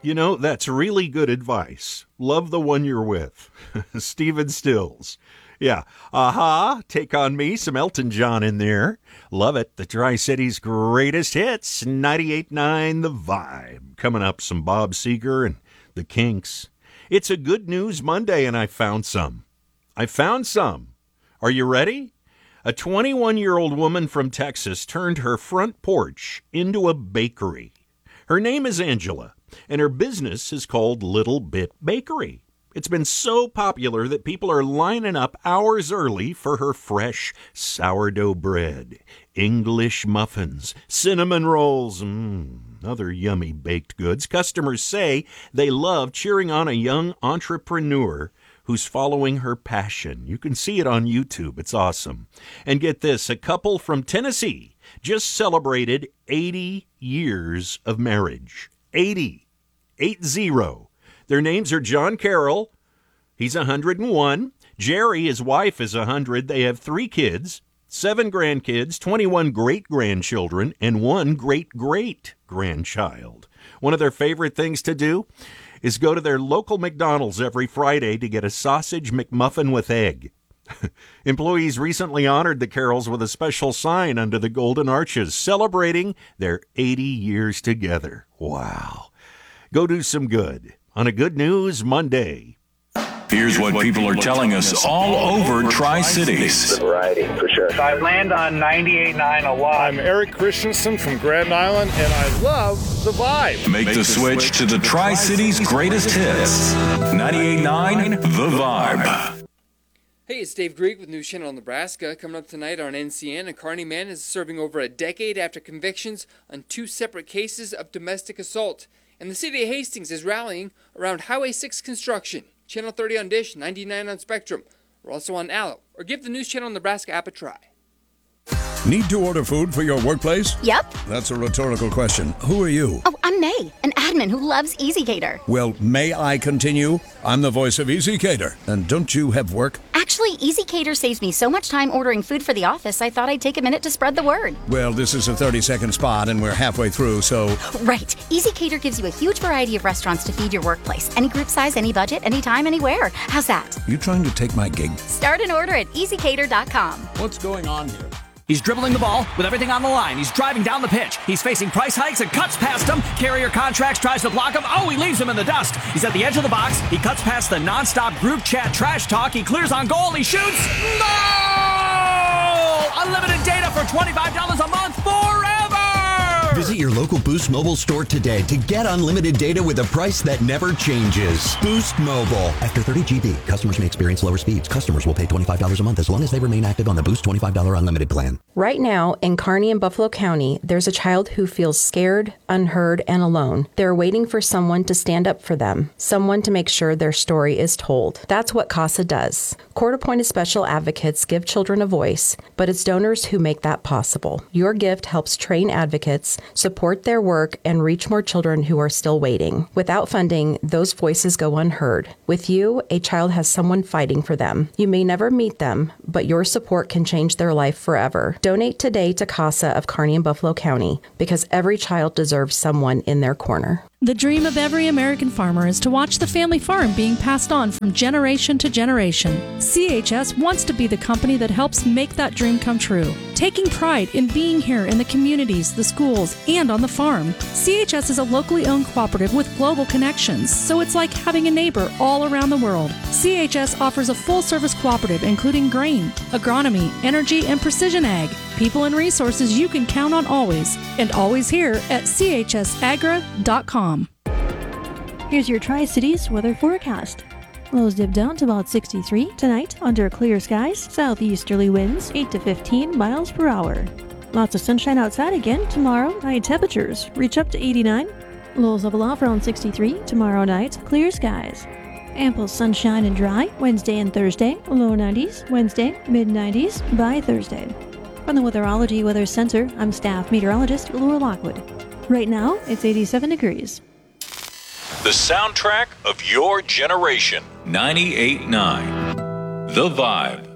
You know, that's really good advice. Love the one you're with. Stephen Stills. Yeah. Aha. Take on Me. Some Elton John in there. Love it. The Tri-Cities greatest hits. 98.9 The Vibe. Coming up, some Bob Seger and the Kinks. It's a Good News Monday, and I found some. Are you ready? A 21-year-old woman from Texas turned her front porch into a bakery. Her name is Angela, and her business is called Little Bit Bakery. It's been so popular that people are lining up hours early for her fresh sourdough bread, English muffins, cinnamon rolls, other yummy baked goods. Customers say they love cheering on a young entrepreneur who's following her passion. You can see it on YouTube. It's awesome. And get this, a couple from Tennessee just celebrated 80 years of marriage. 80. Their names are John Carroll. He's 101. Jerry, his wife, is 100. They have 3 kids, 7 grandkids, 21 great-grandchildren, and 1 great-great-grandchild. One of their favorite things to do is go to their local McDonald's every Friday to get a sausage McMuffin with egg. Employees recently honored the Carrolls with a special sign under the Golden Arches celebrating their 80 years together. Wow. Go do some good on a Good News Monday. Here's what people are telling us all over Tri-Cities. Variety, for sure. I land on 98.9 a lot. I'm Eric Christensen from Grand Island, and I love the vibe. Make the switch to the Tri-Cities' greatest hits. 98.9 The Vibe. Hey, it's Dave Grieg with News Channel Nebraska. Coming up tonight on NCN, a Kearney man is serving over a decade after convictions on 2 separate cases of domestic assault. And the city of Hastings is rallying around Highway 6 construction. Channel 30 on Dish, 99 on Spectrum. We're also on Allo. Or give the News Channel Nebraska app a try. Need to order food for your workplace? Yep. That's a rhetorical question. Who are you? Oh, I'm May, an admin who loves EasyCater. Well, may I continue? I'm the voice of EasyCater. And don't you have work? Actually, EasyCater saves me so much time ordering food for the office, I thought I'd take a minute to spread the word. Well, this is a 30-second spot, and we're halfway through, so... Right. EasyCater gives you a huge variety of restaurants to feed your workplace. Any group size, any budget, anytime, anywhere. How's that? You trying to take my gig? Start an order at EasyCater.com. What's going on here? He's dribbling the ball with everything on the line. He's driving down the pitch. He's facing price hikes and cuts past him. Carrier Contracts tries to block him. Oh, he leaves him in the dust. He's at the edge of the box. He cuts past the nonstop group chat trash talk. He clears on goal. He shoots. No! Unlimited data for $25 a month forever! Visit your local Boost Mobile store today to get unlimited data with a price that never changes. Boost Mobile. After 30 GB, customers may experience lower speeds. Customers will pay $25 a month as long as they remain active on the Boost $25 unlimited plan. Right now, in Kearney and Buffalo County, there's a child who feels scared, unheard, and alone. They're waiting for someone to stand up for them, someone to make sure their story is told. That's what CASA does. Court-appointed special advocates give children a voice, but it's donors who make that possible. Your gift helps train advocates, support their work, and reach more children who are still waiting. Without funding, those voices go unheard. With you, a child has someone fighting for them. You may never meet them, but your support can change their life forever. Donate today to CASA of Kearney and Buffalo County, because every child deserves someone in their corner. The dream of every American farmer is to watch the family farm being passed on from generation to generation. CHS wants to be the company that helps make that dream come true. Taking pride in being here in the communities, the schools, and on the farm. CHS is a locally owned cooperative with global connections, so it's like having a neighbor all around the world. CHS offers a full-service cooperative including grain, agronomy, energy, and precision ag. People and resources you can count on always, and always here at chsagra.com. Here's your Tri-Cities weather forecast. Lows dip down to about 63 tonight under clear skies, southeasterly winds 8 to 15 miles per hour. Lots of sunshine outside again tomorrow. High temperatures reach up to 89. Lows level off around 63 tomorrow night, clear skies. Ample sunshine and dry Wednesday and Thursday, low 90s, Wednesday, mid 90s by Thursday. From the Weatherology Weather Center, I'm staff meteorologist Laura Lockwood. Right now, it's 87 degrees. The soundtrack of your generation. 98.9 The Vibe.